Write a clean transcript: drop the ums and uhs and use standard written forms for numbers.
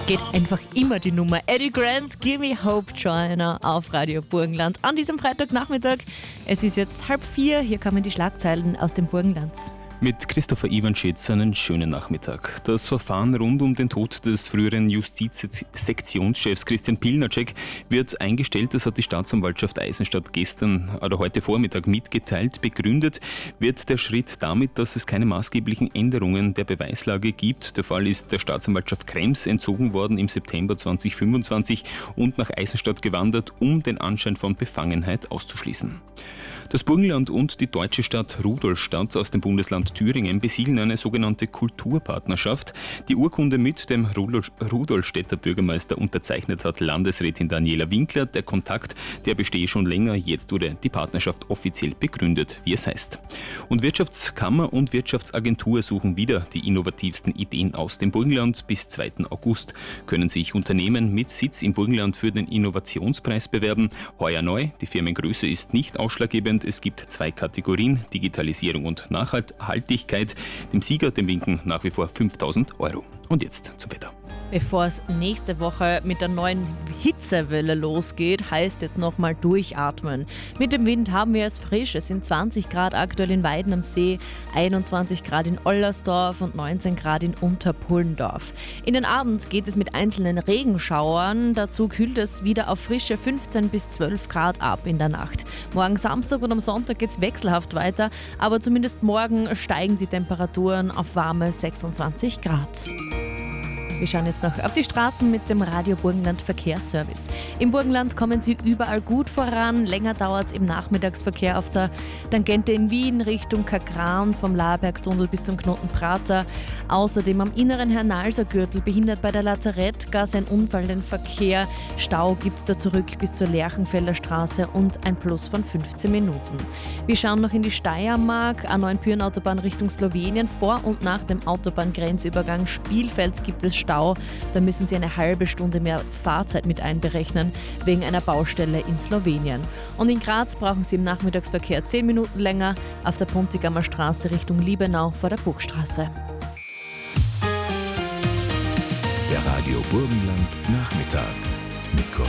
geht einfach immer die Nummer. Eddie Grant, Give Me Hope, Joanna auf Radio Burgenland an diesem Freitagnachmittag. Es ist jetzt 3:30, hier kommen die Schlagzeilen aus dem Burgenland. Mit Christopher Iwanschitz einen schönen Nachmittag. Das Verfahren rund um den Tod des früheren Justizsektionschefs Christian Pilnacek wird eingestellt. Das hat die Staatsanwaltschaft Eisenstadt gestern oder heute Vormittag mitgeteilt. Begründet wird der Schritt damit, dass es keine maßgeblichen Änderungen der Beweislage gibt. Der Fall ist der Staatsanwaltschaft Krems entzogen worden im September 2025 und nach Eisenstadt gewandert, um den Anschein von Befangenheit auszuschließen. Das Burgenland und die deutsche Stadt Rudolstadt aus dem Bundesland Thüringen besiegeln eine sogenannte Kulturpartnerschaft. Die Urkunde mit dem Rudolstädter Bürgermeister unterzeichnet hat Landesrätin Daniela Winkler. Der Kontakt, der bestehe schon länger. Jetzt wurde die Partnerschaft offiziell begründet, wie es heißt. Und Wirtschaftskammer und Wirtschaftsagentur suchen wieder die innovativsten Ideen aus dem Burgenland. Bis 2. August können sich Unternehmen mit Sitz im Burgenland für den Innovationspreis bewerben. Heuer neu, die Firmengröße ist nicht ausschlaggebend. Es gibt 2 Kategorien, Digitalisierung und Nachhaltigkeit. Dem Sieger, dem winken nach wie vor 5.000 €. Und jetzt zum Wetter. Bevor es nächste Woche mit der neuen Hitzewelle losgeht, heißt jetzt nochmal durchatmen. Mit dem Wind haben wir es frisch. Es sind 20 Grad aktuell in Weiden am See, 21 Grad in Ollersdorf und 19 Grad in Unterpullendorf. In den Abend geht es mit einzelnen Regenschauern. Dazu kühlt es wieder auf frische 15 bis 12 Grad ab in der Nacht. Morgen Samstag und am Sonntag geht es wechselhaft weiter, aber zumindest morgen steigen die Temperaturen auf warme 26 Grad. Wir schauen jetzt noch auf die Straßen mit dem Radio Burgenland Verkehrsservice. Im Burgenland kommen Sie überall gut voran. Länger dauert es im Nachmittagsverkehr auf der Tangente in Wien Richtung Kakran vom Laerbergtunnel bis zum Knoten Prater. Außerdem am inneren Hernalser-Gürtel behindert bei der Lazarettgasse ein Unfall den Verkehr. Stau gibt es da zurück bis zur Lerchenfelder Straße und ein Plus von 15 Minuten. Wir schauen noch in die Steiermark. A9-Pyren-Autobahn Richtung Slowenien. Vor und nach dem Autobahngrenzübergang Spielfeld gibt es Stau. Da müssen Sie eine halbe Stunde mehr Fahrzeit mit einberechnen, wegen einer Baustelle in Slowenien. Und in Graz brauchen Sie im Nachmittagsverkehr 10 Minuten länger auf der Puntigammer Straße Richtung Liebenau vor der Burgstraße. Der Radio Burgenland Nachmittag mit